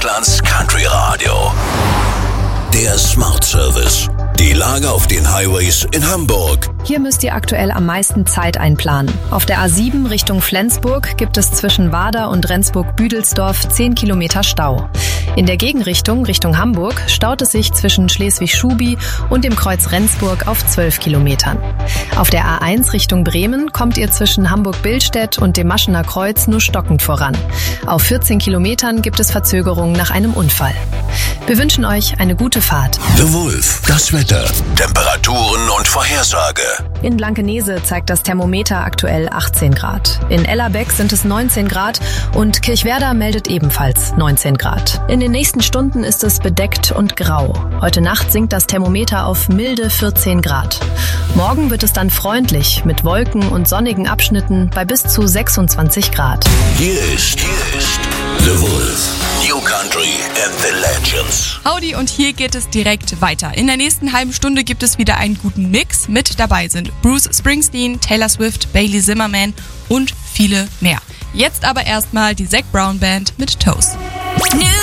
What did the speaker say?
Deutschlands Country Radio. Der Smart Service. Die Lage auf den Highways in Hamburg. Hier müsst ihr aktuell am meisten Zeit einplanen. Auf der A7 Richtung Flensburg gibt es zwischen Wader und Rendsburg-Büdelsdorf 10 Kilometer Stau. In der Gegenrichtung, Richtung Hamburg, staut es sich zwischen Schleswig-Schubi und dem Kreuz Rendsburg auf 12 Kilometern. Auf der A1 Richtung Bremen kommt ihr zwischen Hamburg-Billstedt und dem Maschener Kreuz nur stockend voran. Auf 14 Kilometern gibt es Verzögerungen nach einem Unfall. Wir wünschen euch eine gute Fahrt. The Wolf, das Wetter, Temperaturen und Vorhersage. In Blankenese zeigt das Thermometer aktuell 18 Grad. In Ellerbeck sind es 19 Grad und Kirchwerder meldet ebenfalls 19 Grad. In den nächsten Stunden ist es bedeckt und grau. Heute Nacht sinkt das Thermometer auf milde 14 Grad. Morgen wird es dann freundlich mit Wolken und sonnigen Abschnitten bei bis zu 26 Grad. Hier ist The Wolf. New Country and the Legends. Howdy, und hier geht es direkt weiter. In der nächsten halben Stunde gibt es wieder einen guten Mix. Mit dabei sind Bruce Springsteen, Taylor Swift, Bailey Zimmerman und viele mehr. Jetzt aber erstmal die Zac Brown Band mit Toast.